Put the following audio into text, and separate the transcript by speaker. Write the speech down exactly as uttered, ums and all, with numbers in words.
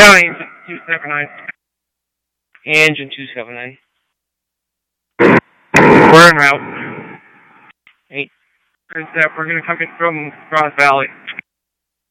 Speaker 1: Yeah, engine two seven nine. Engine two seven nine. We're en route. Hey, we're going to come in from Ross Valley.